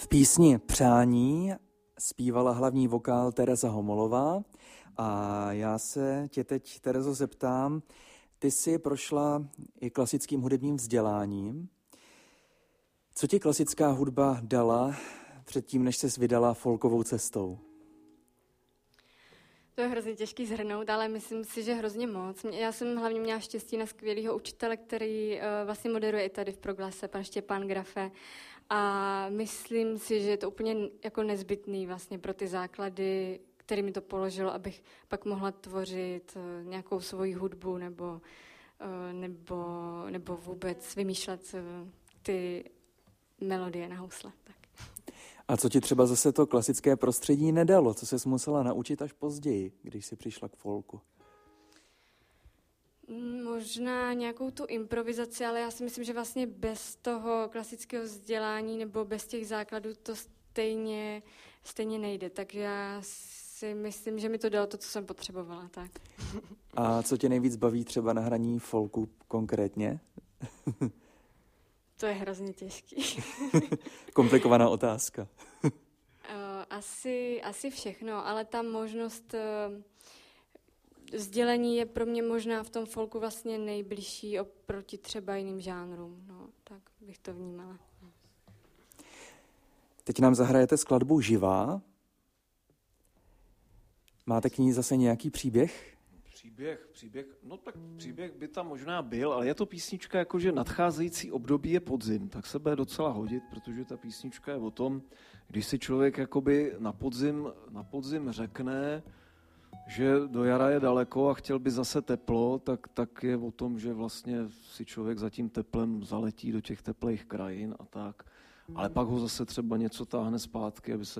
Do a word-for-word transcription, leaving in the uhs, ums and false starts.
V písni Přání zpívala hlavní vokál Tereza Homolová a já se tě teď, Terezo, zeptám, ty jsi prošla i klasickým hudebním vzděláním. Co ti klasická hudba dala předtím, než ses vydala folkovou cestou? To je hrozně těžký shrnout, ale myslím si, že hrozně moc. Já jsem hlavně měla štěstí na skvělého učitele, který uh, vlastně moderuje i tady v Proglase, pan Štěpán Grafe. A myslím si, že je to úplně jako nezbytný vlastně pro ty základy, který mi to položilo, abych pak mohla tvořit uh, nějakou svoji hudbu nebo, uh, nebo, nebo vůbec vymýšlet uh, ty melodie na housle. Tak. A co ti třeba zase to klasické prostředí nedalo? Co ses musela naučit až později, když jsi přišla k folku? Možná nějakou tu improvizaci, ale já si myslím, že vlastně bez toho klasického vzdělání nebo bez těch základů to stejně, stejně nejde. Takže já si myslím, že mi to dalo to, co jsem potřebovala. Tak. A co tě nejvíc baví třeba na hraní folku konkrétně? To je hrozně těžký. Komplikovaná otázka. asi, asi všechno, ale ta možnost sdělení je pro mě možná v tom folku vlastně nejbližší oproti třeba jiným žánrům. No, tak bych to vnímala. Teď nám zahrajete skladbu Živá. Máte k ní zase nějaký příběh? Příběh, příběh, no tak příběh by tam možná byl, ale je to písnička jako, že nadcházející období je podzim, tak se bude docela hodit, protože ta písnička je o tom, když si člověk jakoby na podzim, na podzim řekne, že do jara je daleko a chtěl by zase teplo, tak, tak je o tom, že vlastně si člověk za tím teplem zaletí do těch teplých krajin a tak, ale pak ho zase třeba něco táhne zpátky, aby se